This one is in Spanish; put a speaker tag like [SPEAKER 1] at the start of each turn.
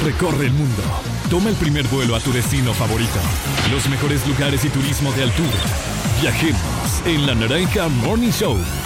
[SPEAKER 1] Recorre el mundo. Toma el primer vuelo a tu destino favorito. Los mejores lugares y turismo de altura. Viajemos en La Naranja Morning Show.